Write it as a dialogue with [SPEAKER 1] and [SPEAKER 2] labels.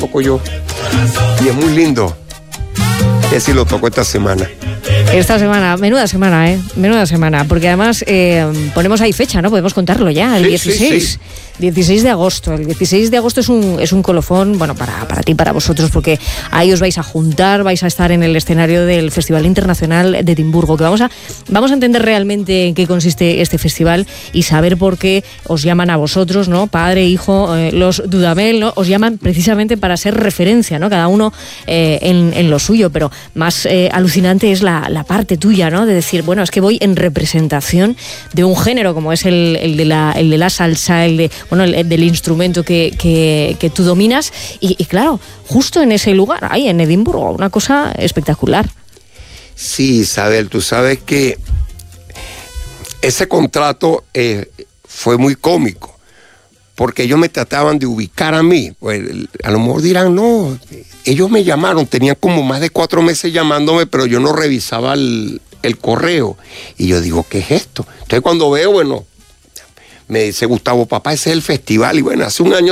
[SPEAKER 1] toco yo. Y es muy lindo. Ese lo toco esta semana.
[SPEAKER 2] Esta semana, menuda semana, porque además ponemos ahí fecha, ¿no? Podemos contarlo ya, el 16. Sí. 16 de agosto. El 16 de agosto es un colofón, bueno, para ti, para vosotros, porque ahí os vais a juntar, vais a estar en el escenario del Festival Internacional de Edimburgo, que vamos a entender realmente en qué consiste este festival y saber por qué os llaman a vosotros, ¿no? Padre, hijo, los Dudamel, ¿no? Os llaman precisamente para ser referencia, ¿no? Cada uno en lo suyo, pero más alucinante es la parte tuya, ¿no? De decir, bueno, es que voy en representación de un género como es el de la salsa, el del instrumento que tú dominas y claro, justo en ese lugar, ahí en Edimburgo, una cosa espectacular.
[SPEAKER 1] Sí, Isabel, tú sabes que ese contrato fue muy cómico, porque ellos me trataban de ubicar a mí. Pues, a lo mejor dirán, no, ellos me llamaron, tenían como más de 4 meses llamándome, pero yo no revisaba el correo. Y yo digo, ¿qué es esto? Entonces cuando veo, bueno, me dice Gustavo, papá, ese es el festival. Y bueno, hace un año